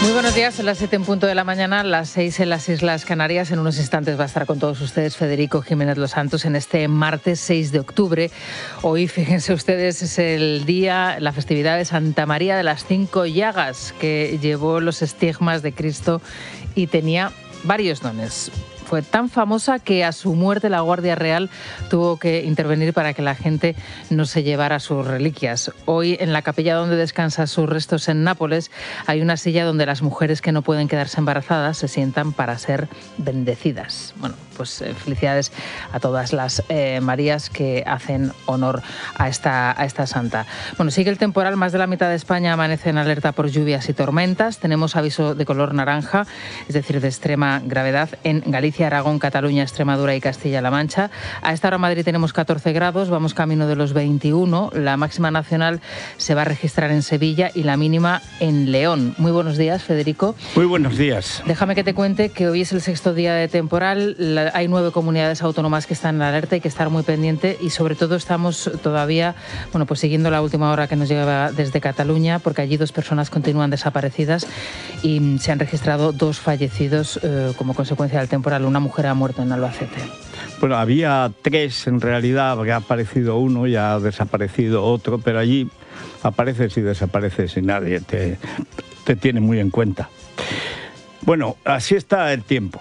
Muy buenos días, son las 7 en punto de la mañana, las 6 en las Islas Canarias. En unos instantes va a estar con todos ustedes Federico Jiménez Los Santos en este martes 6 de octubre. Hoy, fíjense ustedes, es el día, la festividad de Santa María de las Cinco Llagas, que llevó los estigmas de Cristo y tenía varios dones. Fue tan famosa que a su muerte la Guardia Real tuvo que intervenir para que la gente no se llevara sus reliquias. Hoy, en la capilla donde descansan sus restos en Nápoles, hay una silla donde las mujeres que no pueden quedarse embarazadas se sientan para ser bendecidas. Bueno, pues felicidades a todas las Marías que hacen honor a esta santa. Bueno, sigue el temporal. Más de la mitad de España amanece en alerta por lluvias y tormentas. Tenemos aviso de color naranja, es decir, de extrema gravedad, en Galicia, Aragón, Cataluña, Extremadura y Castilla-La Mancha. A esta hora en Madrid tenemos 14 grados, vamos camino de los 21. La máxima nacional se va a registrar en Sevilla y la mínima en León. Muy buenos días, Federico. Muy buenos días. Déjame que te cuente que hoy es el sexto día de temporal. Hay 9 comunidades autónomas que están en alerta, hay que estar muy pendiente y sobre todo estamos todavía, bueno, pues siguiendo la última hora que nos llegaba desde Cataluña, porque allí 2 personas continúan desaparecidas y se han registrado 2 fallecidos como consecuencia del temporal. Una mujer ha muerto en Albacete. Bueno, había 3 en realidad, porque ha aparecido uno y ha desaparecido otro, pero allí apareces y desapareces y nadie te tiene muy en cuenta. Bueno, así está el tiempo.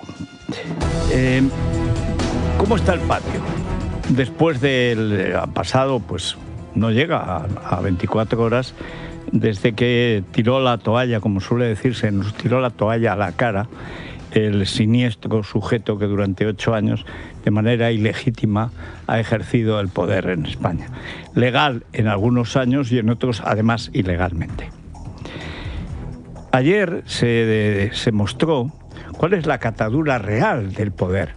¿Cómo está el patio? Después del pasado, pues no llega a 24 horas, desde que tiró la toalla, como suele decirse, nos tiró la toalla a la cara el siniestro sujeto que durante 8 años, de manera ilegítima, ha ejercido el poder en España. Legal en algunos años y en otros, además, ilegalmente. Ayer se mostró cuál es la catadura real del poder.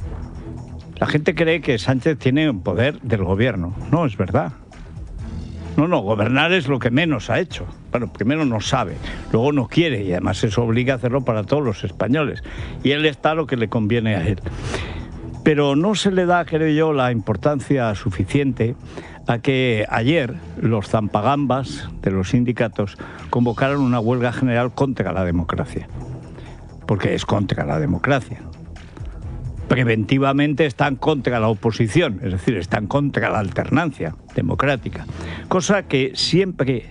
La gente cree que Sánchez tiene un poder del gobierno. No, es verdad. No, gobernar es lo que menos ha hecho. Bueno, primero no sabe, luego no quiere y además eso obliga a hacerlo para todos los españoles. Y él está lo que le conviene a él. Pero no se le da, creo yo, la importancia suficiente a que ayer los zampagambas de los sindicatos convocaron una huelga general contra la democracia. Porque es contra la democracia. Preventivamente están contra la oposición, es decir, están contra la alternancia democrática, cosa que siempre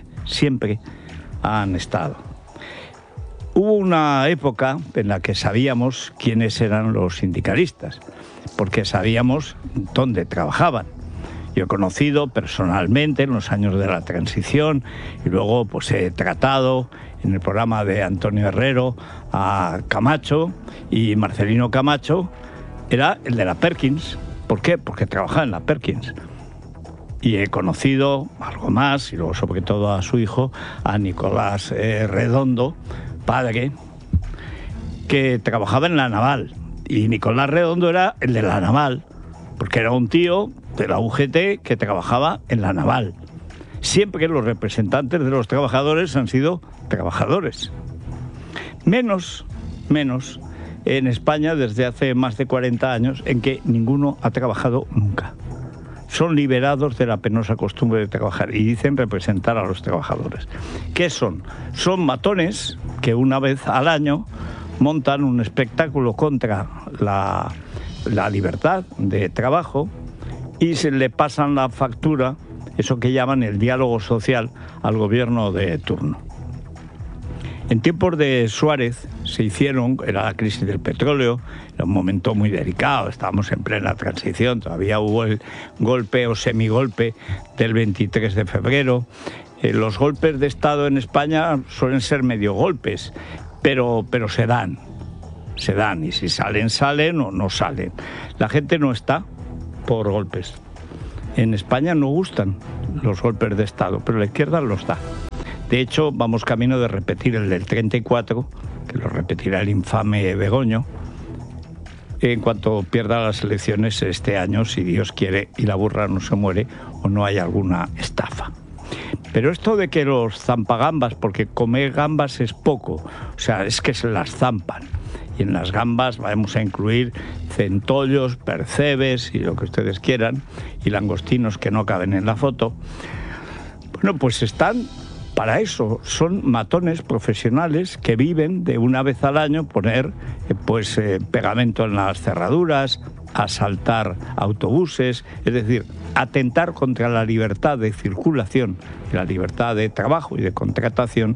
han estado. Hubo una época en la que sabíamos quiénes eran los sindicalistas, porque sabíamos dónde trabajaban. Yo he conocido personalmente en los años de la transición y luego pues he tratado en el programa de Antonio Herrero a Camacho, y Marcelino Camacho era el de la Perkins. ¿Por qué? Porque trabajaba en la Perkins. Y he conocido algo más, y luego sobre todo a su hijo, a Nicolás Redondo, padre, que trabajaba en la Naval. Y Nicolás Redondo era el de la Naval, porque era un tío de la UGT que trabajaba en la Naval. Siempre los representantes de los trabajadores han sido trabajadores. Menos en España desde hace más de 40 años, en que ninguno ha trabajado nunca. Son liberados de la penosa costumbre de trabajar y dicen representar a los trabajadores. ¿Qué son? Son matones que una vez al año montan un espectáculo contra la libertad de trabajo y se le pasan la factura, eso que llaman el diálogo social, al gobierno de turno. En tiempos de Suárez era la crisis del petróleo, era un momento muy delicado, estábamos en plena transición, todavía hubo el golpe o semigolpe del 23 de febrero. Los golpes de Estado en España suelen ser medio golpes, pero se dan, y si salen o no salen. La gente no está por golpes. En España no gustan los golpes de Estado, pero la izquierda los da. De hecho, vamos camino de repetir el del 34, que lo repetirá el infame Begoño, en cuanto pierda las elecciones este año, si Dios quiere y la burra no se muere o no hay alguna estafa. Pero esto de que los zampagambas, porque comer gambas es poco, o sea, es que se las zampan. Y en las gambas vamos a incluir centollos, percebes y lo que ustedes quieran, y langostinos que no caben en la foto. Bueno, pues están Para eso son matones profesionales que viven de una vez al año poner pegamento en las cerraduras, asaltar autobuses, es decir, atentar contra la libertad de circulación, la libertad de trabajo y de contratación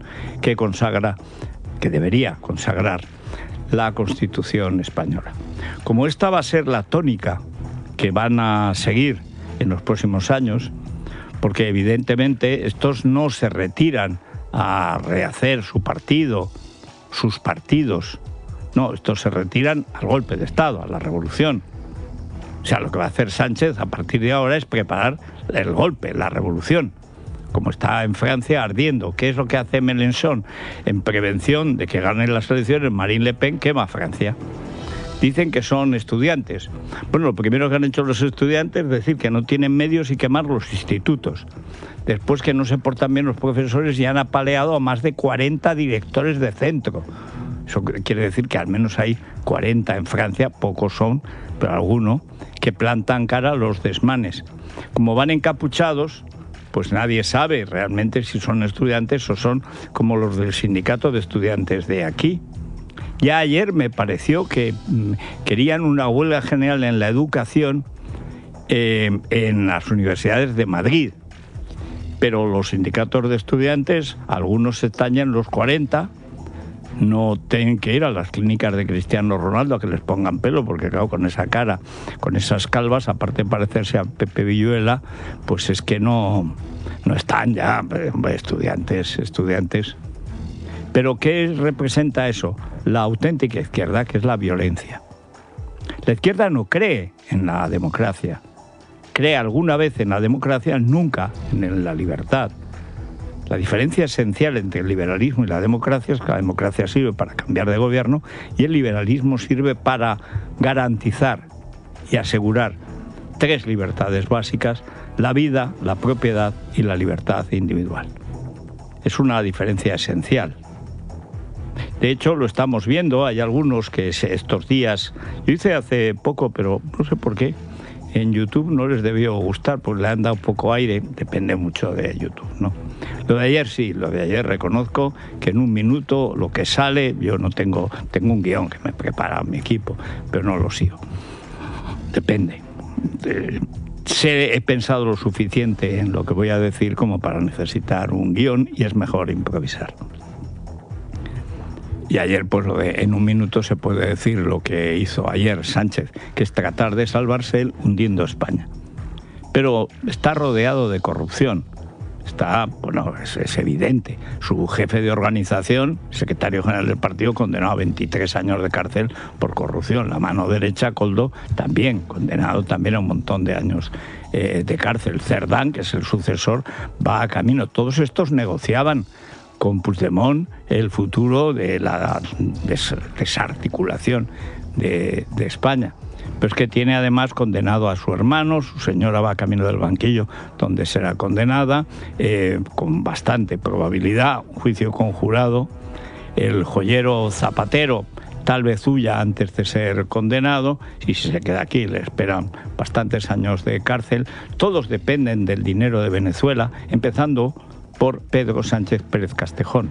que debería consagrar la Constitución española. Como esta va a ser la tónica que van a seguir en los próximos años, porque evidentemente estos no se retiran a rehacer su partido, sus partidos, no, estos se retiran al golpe de Estado, a la revolución. O sea, lo que va a hacer Sánchez a partir de ahora es preparar el golpe, la revolución, como está en Francia ardiendo. ¿Qué es lo que hace Mélenchon? En prevención de que ganen las elecciones, Marine Le Pen quema Francia. Dicen que son estudiantes. Bueno, lo primero que han hecho los estudiantes es decir que no tienen medios y quemar los institutos. Después, que no se portan bien los profesores, y han apaleado a más de 40 directores de centro. Eso quiere decir que al menos hay 40 en Francia, pocos son, pero alguno, que plantan cara a los desmanes. Como van encapuchados, pues nadie sabe realmente si son estudiantes o son como los del sindicato de estudiantes de aquí. Ya ayer me pareció que querían una huelga general en la educación en las universidades de Madrid. Pero los sindicatos de estudiantes, algunos se tañen los 40, no tienen que ir a las clínicas de Cristiano Ronaldo a que les pongan pelo, porque claro, con esa cara, con esas calvas, aparte de parecerse a Pepe Villuela, pues es que no están ya, estudiantes. Pero ¿qué representa eso? La auténtica izquierda, que es la violencia. La izquierda no cree en la democracia. Cree alguna vez en la democracia, nunca en la libertad. La diferencia esencial entre el liberalismo y la democracia es que la democracia sirve para cambiar de gobierno y el liberalismo sirve para garantizar y asegurar 3 libertades básicas: la vida, la propiedad y la libertad individual. Es una diferencia esencial. De hecho, lo estamos viendo, hay algunos que estos días, yo hice hace poco, pero no sé por qué, en YouTube no les debió gustar, pues le han dado poco aire, depende mucho de YouTube, ¿no? Lo de ayer sí, lo de ayer reconozco que en un minuto lo que sale, yo no tengo un guión que me prepara mi equipo, pero no lo sigo. Depende. He pensado lo suficiente en lo que voy a decir como para necesitar un guión, y es mejor improvisar. Y ayer, pues en un minuto se puede decir lo que hizo ayer Sánchez, que es tratar de salvarse él hundiendo España. Pero está rodeado de corrupción. Es evidente. Su jefe de organización, secretario general del partido, condenado a 23 años de cárcel por corrupción. La mano derecha, Koldo, también condenado también a un montón de años de cárcel. Cerdán, que es el sucesor, va a camino. Todos estos negociaban con Puigdemont el futuro de la desarticulación de España. Pero es que tiene además condenado a su hermano, su señora va camino del banquillo, donde será condenada, con bastante probabilidad, un juicio conjurado. El joyero Zapatero tal vez huya antes de ser condenado, y si se queda aquí le esperan bastantes años de cárcel. Todos dependen del dinero de Venezuela, empezando por Pedro Sánchez Pérez Castejón.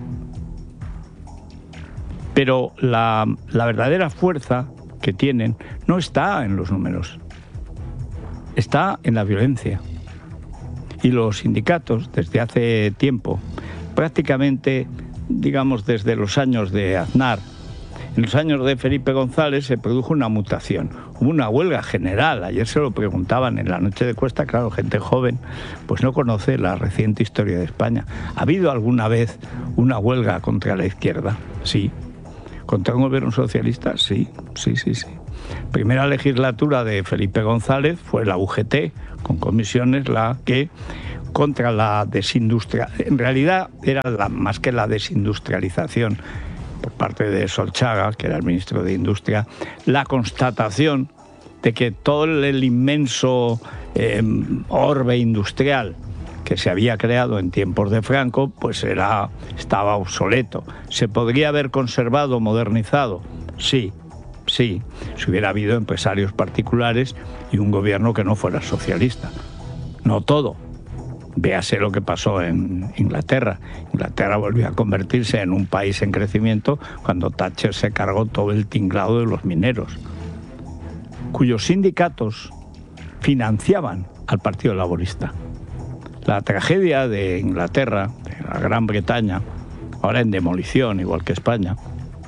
Pero la verdadera fuerza que tienen no está en los números, está en la violencia. Y los sindicatos, desde hace tiempo, prácticamente, digamos, desde los años de Aznar, en los años de Felipe González se produjo una mutación. Hubo una huelga general. Ayer se lo preguntaban en la noche de Cuesta. Claro, gente joven pues no conoce la reciente historia de España. ¿Ha habido alguna vez una huelga contra la izquierda? Sí. ¿Contra un gobierno socialista? Sí. Primera legislatura de Felipe González fue la UGT, con comisiones, la que contra la desindustrialización. En realidad era más que la desindustrialización por parte de Solchaga, que era el ministro de Industria, la constatación de que todo el inmenso orbe industrial que se había creado en tiempos de Franco, pues estaba obsoleto. ¿Se podría haber conservado, modernizado? Sí, si hubiera habido empresarios particulares y un gobierno que no fuera socialista. No todo, Véase lo que pasó en Inglaterra. Inglaterra volvió a convertirse en un país en crecimiento cuando Thatcher se cargó todo el tinglado de los mineros, cuyos sindicatos financiaban al Partido Laborista. La tragedia de Inglaterra, de la Gran Bretaña, ahora en demolición, igual que España,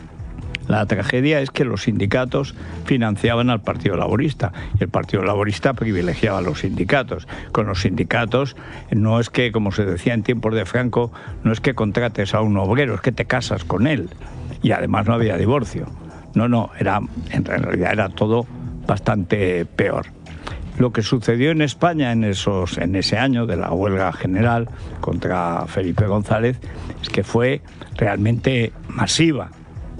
la tragedia es que los sindicatos financiaban al Partido Laborista y el Partido Laborista privilegiaba a los sindicatos. Con los sindicatos no es que, como se decía en tiempos de Franco, no es que contrates a un obrero, es que te casas con él. Y además no había divorcio. No, en realidad era todo bastante peor. Lo que sucedió en España en ese año de la huelga general contra Felipe González es que fue realmente masiva.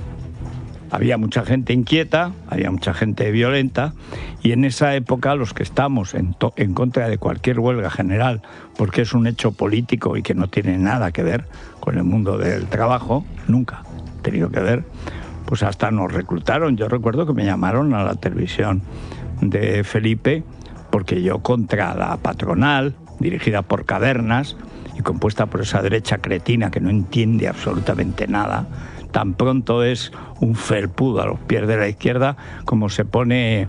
Había mucha gente inquieta, había mucha gente violenta, y en esa época los que estamos en contra de cualquier huelga general, porque es un hecho político y que no tiene nada que ver con el mundo del trabajo, nunca ha tenido que ver, pues hasta nos reclutaron. Yo recuerdo que me llamaron a la televisión de Felipe, porque yo contra la patronal, dirigida por Cavernas y compuesta por esa derecha cretina que no entiende absolutamente nada, tan pronto es un felpudo a los pies de la izquierda como se pone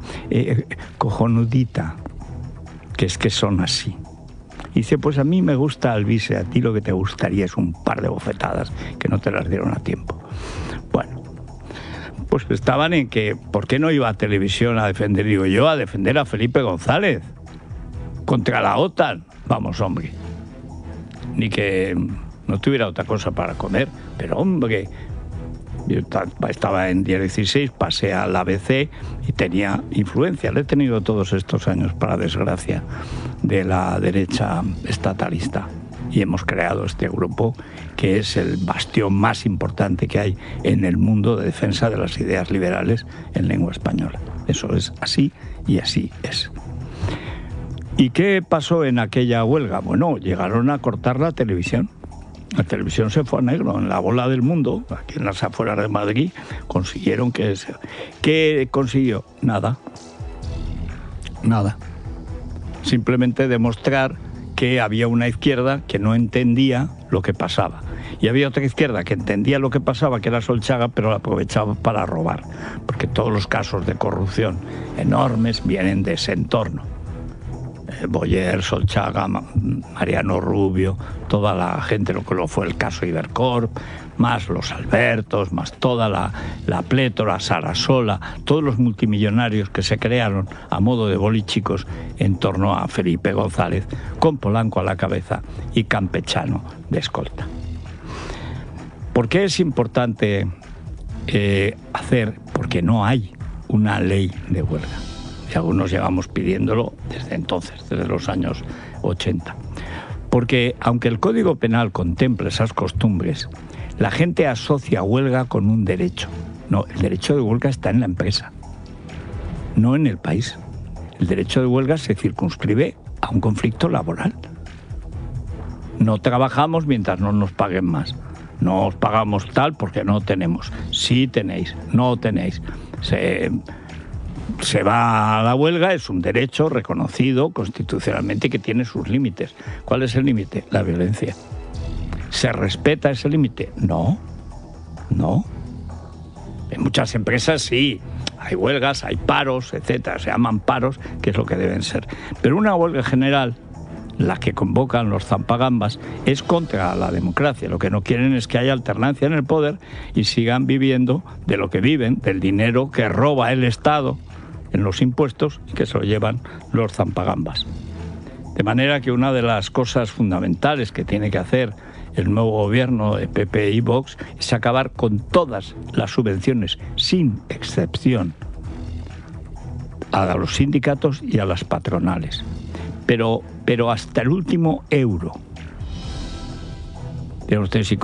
cojonudita, que es que son así. Y dice, pues a mí me gusta Alvise, a ti lo que te gustaría es un par de bofetadas que no te las dieron a tiempo. Bueno, pues estaban en que, ¿por qué no iba a televisión a defender, digo yo, a defender a Felipe González contra la OTAN? Vamos, hombre, ni que no tuviera otra cosa para comer, pero hombre, yo estaba en Diario 16, pasé al ABC y tenía influencia. Le he tenido todos estos años, para desgracia, de la derecha estatalista. Y hemos creado este grupo que es el bastión más importante que hay en el mundo de defensa de las ideas liberales en lengua española. Eso es así y así es. ¿Y qué pasó en aquella huelga? Bueno, llegaron a cortar la televisión. La televisión se fue a negro. En la bola del mundo, aquí en las afueras de Madrid, consiguieron que... ¿Qué consiguió? Nada. Simplemente demostrar que había una izquierda que no entendía lo que pasaba. Y había otra izquierda que entendía lo que pasaba, que era Solchaga, pero la aprovechaba para robar. Porque todos los casos de corrupción enormes vienen de ese entorno. Boyer, Solchaga, Mariano Rubio, toda la gente, lo que lo fue el caso Ibercorp, más los Albertos, más toda la plétora, Sarasola, todos los multimillonarios que se crearon a modo de bolichicos en torno a Felipe González, con Polanco a la cabeza y Campechano de escolta. ¿Por qué es importante porque no hay una ley de huelga? Y algunos llevamos pidiéndolo desde entonces, desde los años 80. Porque aunque el Código Penal contemple esas costumbres, la gente asocia huelga con un derecho. No, el derecho de huelga está en la empresa, no en el país. El derecho de huelga se circunscribe a un conflicto laboral. No trabajamos mientras no nos paguen más. No os pagamos tal porque no tenemos. Sí tenéis, no tenéis. Se va a la huelga, es un derecho reconocido constitucionalmente que tiene sus límites. ¿Cuál es el límite? La violencia. ¿Se respeta ese límite? No. En muchas empresas sí, hay huelgas, hay paros, etcétera, se llaman paros, que es lo que deben ser. Pero una huelga general, la que convocan los zampagambas, es contra la democracia. Lo que no quieren es que haya alternancia en el poder y sigan viviendo de lo que viven, del dinero que roba el Estado en los impuestos y que se lo llevan los zampagambas. De manera que una de las cosas fundamentales que tiene que hacer el nuevo gobierno de PP y Vox es acabar con todas las subvenciones, sin excepción, a los sindicatos y a las patronales. Pero hasta el último euro.